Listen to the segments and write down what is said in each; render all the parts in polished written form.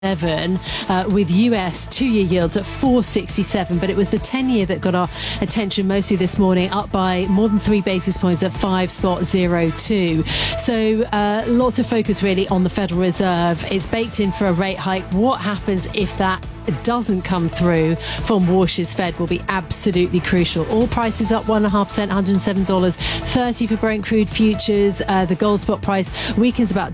with US two-year yields at 4.67, but it was the 10-year that got our attention mostly this morning, up by more than 3 basis points at 5.02. So lots of focus really on the Federal Reserve. It's baked in for a rate hike. What happens if that doesn't come through from Warsh's Fed will be absolutely crucial. Oil prices up 1.5%, $107.30 for Brent crude futures. The gold spot price weakens about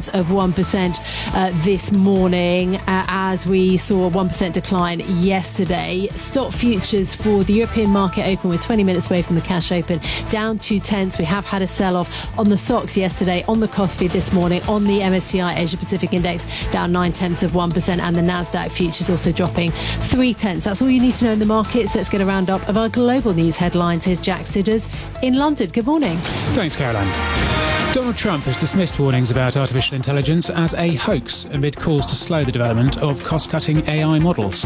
0.2% this morning, as we saw a 1% decline yesterday. Stock futures for the European market open, we're 20 minutes away from the cash open, down 0.2. We have had a sell-off on the SOX yesterday, on the KOSPI this morning, on the MSCI Asia Pacific Index down 0.9%, and the Nasdaq futures also dropping 0.3. That's all you need to know in the markets. Let's get a roundup of our global news headlines. Here's Jack Sidders in London. Good morning. Thanks, Caroline. Donald Trump has dismissed warnings about artificial intelligence as a hoax amid calls to slow the development of cost-cutting AI models,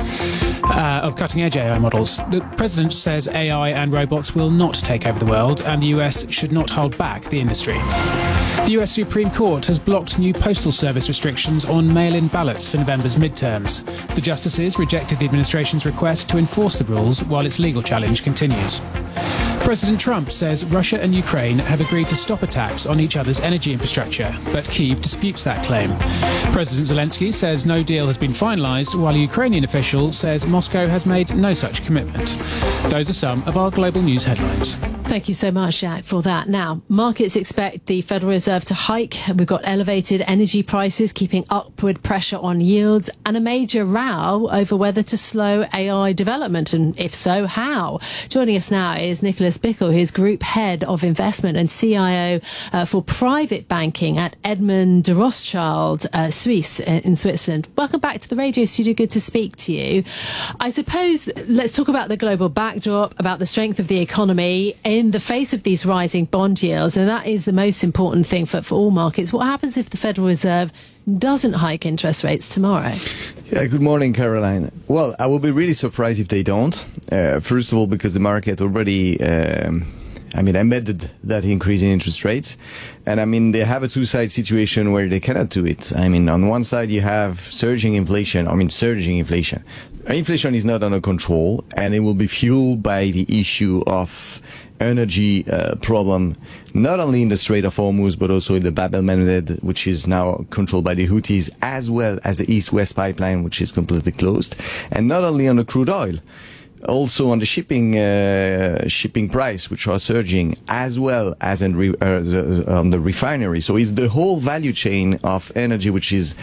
of cutting-edge AI models. The president says AI and robots will not take over the world, and the US should not hold back the industry. The US Supreme Court has blocked new postal service restrictions on mail-in ballots for November's midterms. The justices rejected the administration's request to enforce the rules while its legal challenge continues. President Trump says Russia and Ukraine have agreed to stop attacks on each other's energy infrastructure, but Kyiv disputes that claim. President Zelensky says no deal has been finalised, while a Ukrainian official says Moscow has made no such commitment. Those are some of our global news headlines. Thank you so much, Jack, for that. Now, markets expect the Federal Reserve to hike. We've got elevated energy prices keeping upward pressure on yields, and a major row over whether to slow AI development, and if so, how. Joining us now is Nicholas Bickel, who's Group Head of Investment and CIO for Private Banking at Edmond de Rothschild Suisse in Switzerland. Welcome back to the radio studio. Good to speak to you. I suppose let's talk about the global backdrop, about the strength of the economy in the face of these rising bond yields, and that is the most important thing for all markets. What happens if the Federal Reserve doesn't hike interest rates tomorrow? Yeah, good morning, Caroline. Well, I will be really surprised if they don't. First of all, because the market already embedded that increase in interest rates. And they have a two-side situation where they cannot do it. On one side, you have surging inflation. Inflation is not under control, and it will be fueled by the issue of energy problem, not only in the Strait of Hormuz, but also in the Bab el-Mandeb, which is now controlled by the Houthis, as well as the East-West pipeline, which is completely closed, and not only on the crude oil, also on the shipping price, which are surging, as well as on the refinery. So it's the whole value chain of energy which is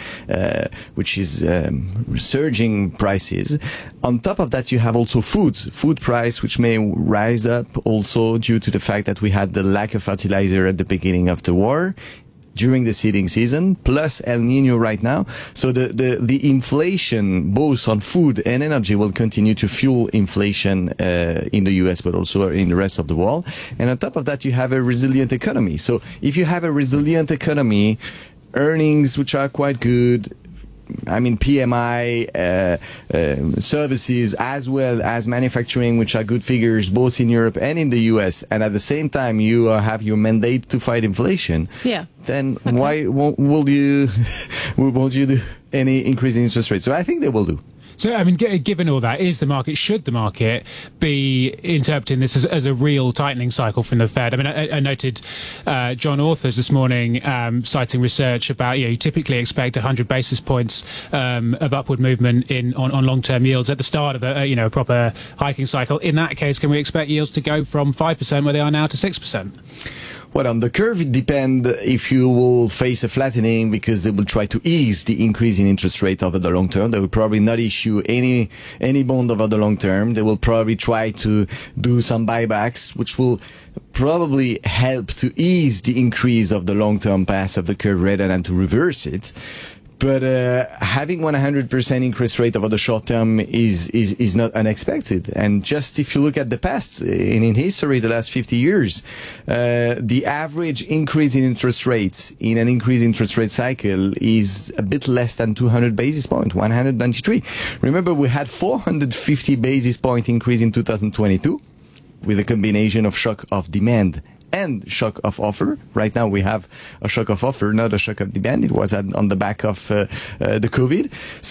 surging prices. On top of that, you have also food price, which may rise up also due to the fact that we had the lack of fertilizer at the beginning of the war, during the seeding season, plus El Nino right now. So the inflation, both on food and energy, will continue to fuel inflation in the US, but also in the rest of the world. And on top of that, you have a resilient economy. So if you have a resilient economy, earnings which are quite good, PMI, services, as well as manufacturing, which are good figures both in Europe and in the US, and at the same time you have your mandate to fight inflation. Yeah. Then why won't you do any increase in interest rates? So I think they will do. So, given all that, should the market be interpreting this as a real tightening cycle from the Fed? I noted John Authers this morning citing research about, you typically expect 100 basis points of upward movement on long-term yields at the start of a proper hiking cycle. In that case, can we expect yields to go from 5% where they are now to 6%? Well, on the curve, it depends if you will face a flattening, because they will try to ease the increase in interest rate over the long term. They will probably not issue any bond over the long term. They will probably try to do some buybacks, which will probably help to ease the increase of the long-term path of the curve rather than to reverse it. But having 100% increase rate over the short term is not unexpected. And just if you look at the past, in history, the last 50 years, the average increase in interest rates in an increased interest rate cycle is a bit less than 200 basis points, 193. Remember, we had 450 basis point increase in 2022 with a combination of shock of demand and shock of offer. Right now we have a shock of offer, not a shock of demand. It was on the back of the COVID.